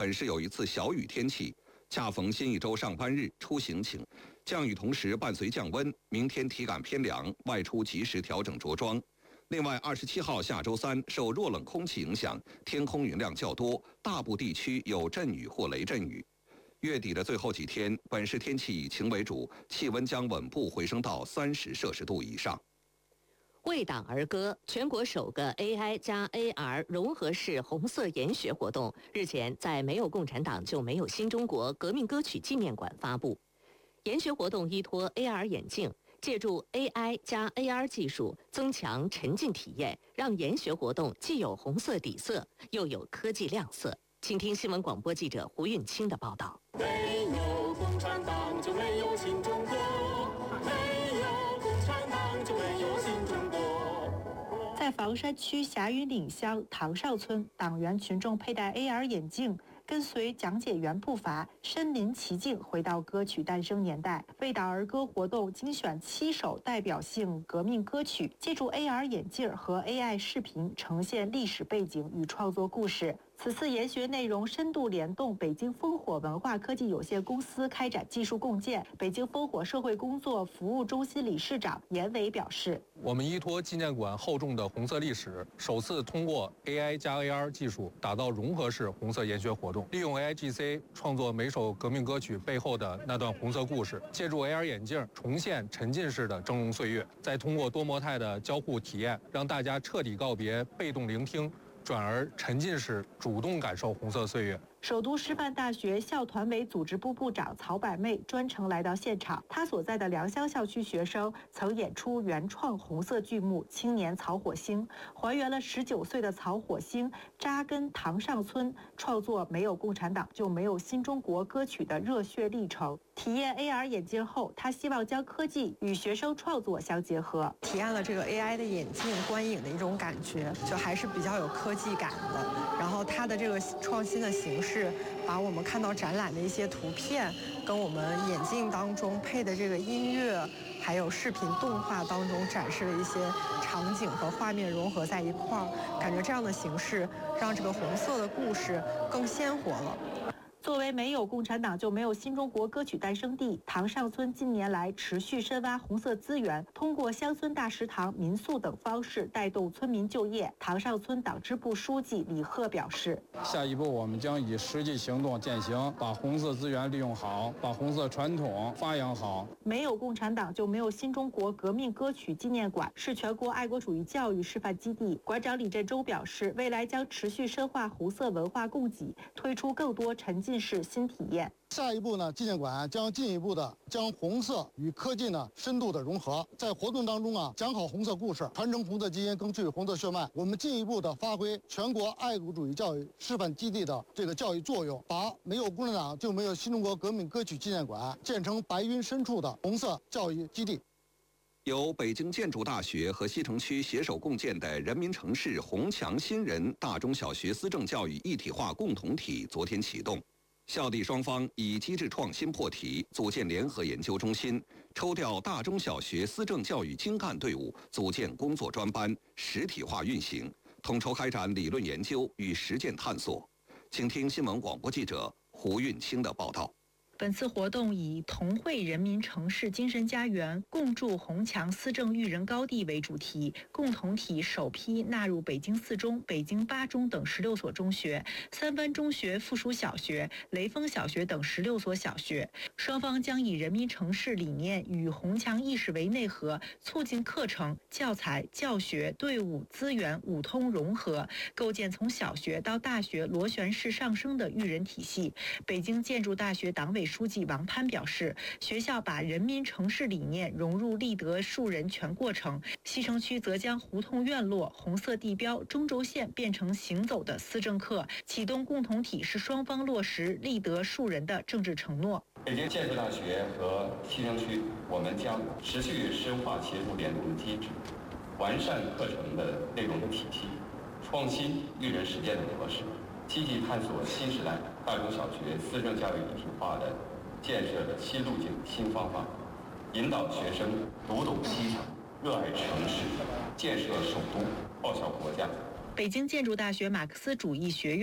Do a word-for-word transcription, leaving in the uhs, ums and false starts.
本市有一次小雨天气，恰逢新一周上班日，出行请降雨，同时伴随降温，明天体感偏凉，外出及时调整着装。另外，二十七号下周三受弱冷空气影响，天空云量较多，大部地区有阵雨或雷阵雨。月底的最后几天，本市天气以晴为主，气温将稳步回升到三十摄氏度以上。 为党而歌，全国首个 A I 加 A R 融合式红色研学活动日前在没有共产党就没有新中国革命歌曲纪念馆发布。研学活动依托 A R 眼镜，借助 A I 加 A R 技术，增强沉浸体验，让研学活动既有红色底色，又有科技亮色。请听新闻广播记者胡运清的报道。 没有共产党就没有新中国，没有共产党就没有新中国。 在房山区霞云岭乡唐上村，党员群众佩戴 A R 眼镜，跟随讲解员步伐，身临其境，回到歌曲诞生年代。为党而歌活动精选七首代表性革命歌曲，借助 A R 眼镜和 A I 视频呈现历史背景与创作故事。此次研学内容深度联动北京烽火文化科技有限公司开展技术共建。北京烽火社会工作服务中心理事长严伟表示， 我们依托纪念馆厚重的红色历史，首次通过 A I 加 A R 技术打造融合式红色研学活动，利用 A I G C 创作每首革命歌曲背后的那段红色故事，借助 A R 眼镜重现沉浸式的峥嵘岁月，再通过多模态的交互体验，让大家彻底告别被动聆听，转而沉浸式主动感受红色岁月。 首都师范大学校团委组织部部长曹百媚专程来到现场，他所在的良乡校区学生曾演出原创红色剧目《青年曹火星》，还原了十九岁的曹火星扎根唐上村，创作没有共产党就没有新中国歌曲的热血历程。体验 A R 眼镜后，他希望将科技与学生创作相结合， 体验了这个 A I 的眼镜观影的一种感觉，就还是比较有科技感的。然后它的这个创新的形式，把我们看到展览的一些图片，跟我们眼镜当中配的这个音乐，还有视频动画当中展示的一些场景和画面融合在一块儿，感觉这样的形式让这个红色的故事更鲜活了。 作为没有共产党就没有新中国歌曲诞生地，唐上村近年来持续深挖红色资源，通过乡村大食堂、民宿等方式带动村民就业。唐上村党支部书记李贺表示， 下一步我们将以实际行动践行，把红色资源利用好，把红色传统发扬好。 没有共产党就没有新中国革命歌曲纪念馆是全国爱国主义教育示范基地。馆长李振洲表示，未来将持续深化红色文化供给，推出更多沉浸式新体验。 下一步呢，纪念馆将进一步的将红色与科技呢深度的融合，在活动当中啊讲好红色故事，传承红色基因，更具红色血脉。我们进一步的发挥全国爱国主义教育示范基地的这个教育作用，把没有共产党就没有新中国革命歌曲纪念馆建成白云深处的红色教育基地。 由北京建筑大学和西城区携手共建的人民城市红墙新人大中小学思政教育一体化共同体昨天启动。校地双方以机制创新破题，组建联合研究中心，抽调大中小学思政教育精干队伍，组建工作专班，实体化运行，统筹开展理论研究与实践探索。请听新闻广播记者胡运清的报道。 本次活动以同汇人民城市精神家园，共筑红墙思政育人高地为主题，共同体首批纳入北京四中、北京八中等十六所中学、三湾中学附属小学、雷锋小学等十六所小学。双方将以人民城市理念与红墙意识为内核，促进课程、教材、教学、队伍、资源五通融合，构建从小学到大学螺旋式上升的育人体系。北京建筑大学党委书记王攀表示，学校把人民城市理念融入立德树人全过程，西城区则将胡同院落、红色地标、中轴线变成行走的思政课，启动共同体是双方落实立德树人的政治承诺。 北京建筑大学和西城区，我们将持续深化协助联动的机制，完善课程的内容的体系，创新育人实践的模式，积极探索新时代大中小学思政教育一体化的建设的新路径、新方法，引导学生读懂西城，热爱城市，建设首都，报效国家。 北京建筑大学马克思主义学院